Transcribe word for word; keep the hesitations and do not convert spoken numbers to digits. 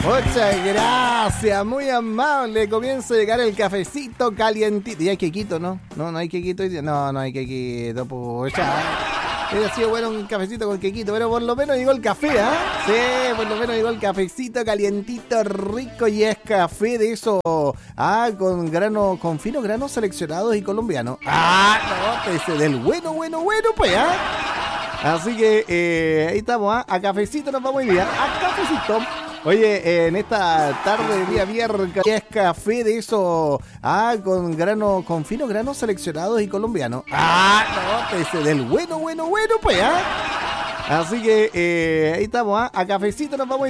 Muchas gracias, muy amable. Comienza a llegar el cafecito calientito. Y hay quequito, ¿no? No, no hay quequito. No, no hay quequito, pucha. Hubiera sido bueno un cafecito con quequito, pero por lo menos llegó el café, ¿ah? ¿eh? Sí, por lo menos llegó el cafecito calientito, rico, y es café de eso, ah, con grano, con finos granos seleccionados y colombianos. Ah, no, ese del bueno, bueno, bueno, pues, ¿ah? Así que eh, ahí estamos, ¿ah? A cafecito nos vamos hoy día, a cafecito. Oye, eh, en esta tarde de día viernes es café de eso, ah, con grano, con finos granos seleccionados y colombianos. Ah, no, ese del bueno, bueno, bueno, pues, ¿ah? Así que eh, ahí estamos, ¿ah? A cafecito nos vamos.